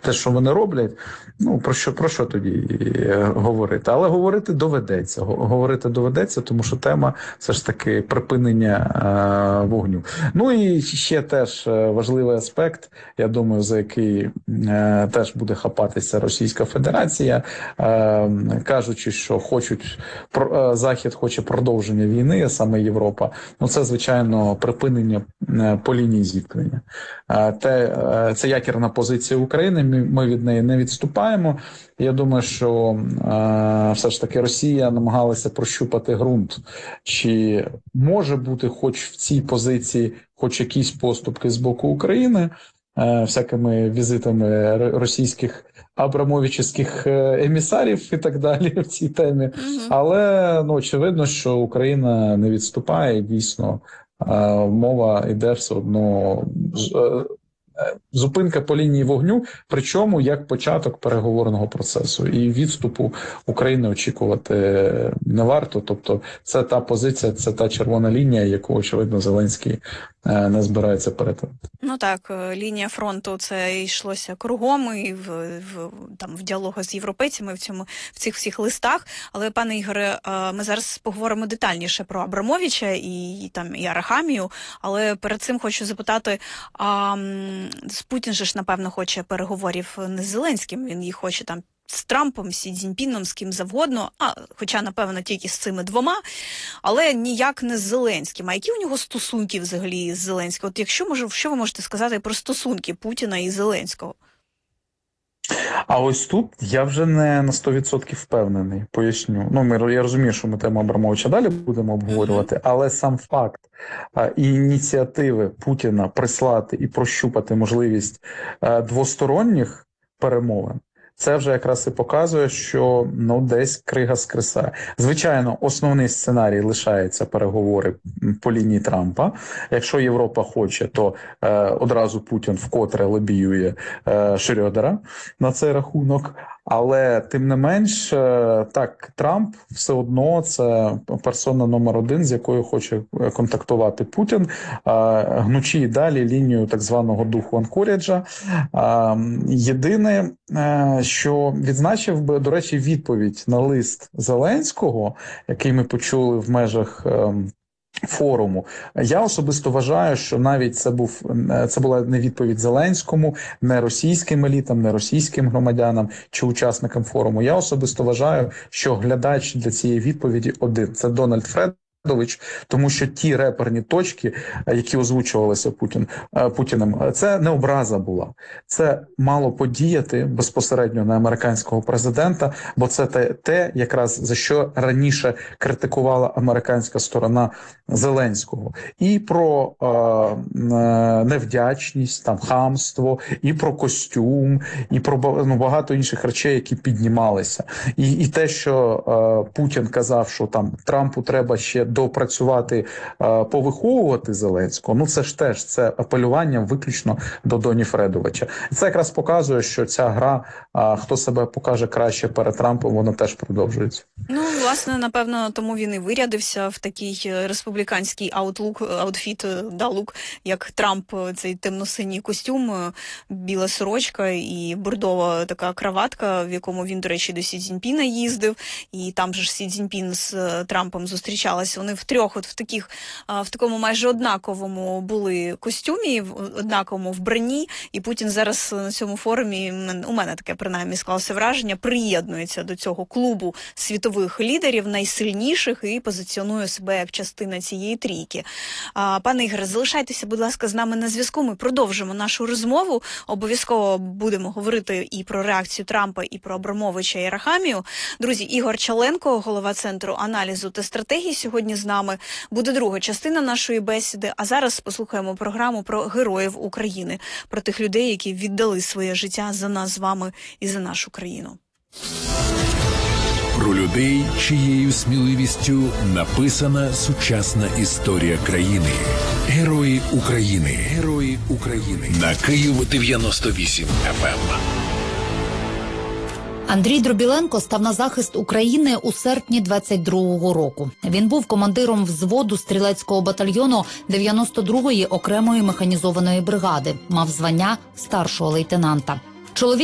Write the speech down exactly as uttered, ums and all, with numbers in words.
те, що вони роблять, ну, про що, про що тоді говорити? Але говорити доведеться. Говорити доведеться, тому що тема все ж таки припинення е, вогню. Ну і ще теж важливий аспект, я думаю, за який е, теж буде хапатися Російська Федерація, е, кажучи, що хочуть, про, е, Захід хоче продовження війни, а саме Європа, ну це, звичайно, припинення е, по лінії зіткнення. Е, те, е, це ядерна позиція України, ми, ми від неї не відступаємо. Я думаю, що е, все ж таки Росія намагалася прощупати ґрунт, чи може бути хоч в цій позиції хоч якісь поступки з боку України, е, всякими візитами російських абрамовічських емісарів і так далі в цій темі. Mm-hmm. Але, ну, очевидно, що Україна не відступає, і дійсно е, мова йде все одно е, зупинка по лінії вогню, причому як початок переговорного процесу. І відступу України очікувати не варто. Тобто це та позиція, це та червона лінія, яку, очевидно, Зеленський не збирається перетинати. Ну так, лінія фронту, це йшлося кругом і в, в, там, в діалогах з європейцями в, цьому, в цих всіх листах. Але, пане Ігоре, ми зараз поговоримо детальніше про Абрамовича і, і, там, і Арахамію, але перед цим хочу запитати, а, Путін же ж, напевно, хоче переговорів не з Зеленським, він їх хоче там з Трампом, Сі Цзіньпіном, з ким завгодно, а хоча, напевно, тільки з цими двома, але ніяк не з Зеленським. А які у нього стосунки взагалі з Зеленським? От якщо, може, що ви можете сказати про стосунки Путіна і Зеленського? А ось тут я вже не на сто відсотків впевнений, поясню. Ну, ми, я розумію, що ми тему Абрамовича далі будемо обговорювати, mm-hmm. але сам факт а, і ініціативи Путіна прислати і прощупати можливість а, двосторонніх перемовин, це вже якраз і показує, що, ну, десь крига скресає. Звичайно, основний сценарій лишається переговори по лінії Трампа. Якщо Європа хоче, то е, одразу Путін вкотре лобіює е, Шрёдера на цей рахунок. Але, тим не менш, е, так, Трамп все одно це персона номер один, з якою хоче контактувати Путін, е, гнучи і далі лінію так званого духу Анкоріджа. Е, єдине, е, що відзначив би, до речі, відповідь на лист Зеленського, який ми почули в межах е, форуму. Я особисто вважаю, що навіть це був це була не відповідь Зеленському, не російським елітам, не російським громадянам чи учасникам форуму. Я особисто вважаю, що глядач для цієї відповіді один – це Дональд Фред. Тому що ті реперні точки, які озвучувалися Путін, Путіним, це не образа була. Це мало подіяти безпосередньо на американського президента, бо це те, те якраз за що раніше критикувала американська сторона Зеленського. І про е, невдячність, там, хамство, і про костюм, і про ну, багато інших речей, які піднімалися. І, і те, що е, Путін казав, що там Трампу треба ще допрацювати, повиховувати Зеленського, ну це ж теж, це апелювання виключно до Доні Фредовича. І це якраз показує, що ця гра, хто себе покаже краще перед Трампом, вона теж продовжується. Ну, власне, напевно, тому він і вирядився в такий республіканський аутлук, аутфіт, да, лук, як Трамп, цей темно-синій костюм, біла сорочка і бордова така краватка, в якому він, до речі, до Сі Цзіньпіна їздив, і там же ж Сі Цзіньпін з Трампом зустрічалися. Вони втрьох от в таких, в такому майже однаковому були костюмі, в однаковому вбранні, і Путін зараз на цьому форумі, у мене таке принаймні склалося враження, приєднується до цього клубу світових лідерів, найсильніших, і позиціонує себе як частина цієї трійки. Пане Ігоре, залишайтеся, будь ласка, з нами на зв'язку, ми продовжимо нашу розмову, обов'язково будемо говорити і про реакцію Трампа, і про Абрамовича, і Арахамію. Друзі, Ігор Чаленко, голова Центру аналізу та стратегії, сьогодні з нами. Буде друга частина нашої бесіди, а зараз послухаємо програму про героїв України, про тих людей, які віддали своє життя за нас з вами і за нашу країну. Про людей, чиєю сміливістю написана сучасна історія країни. Герої України. Герої України. На Київ дев'яносто вісім еф ем. Андрій Дробіленко став на захист України у серпні двадцять другого року. Він був командиром взводу стрілецького батальйону дев'яносто другої окремої механізованої бригади. Мав звання старшого лейтенанта. Чоловік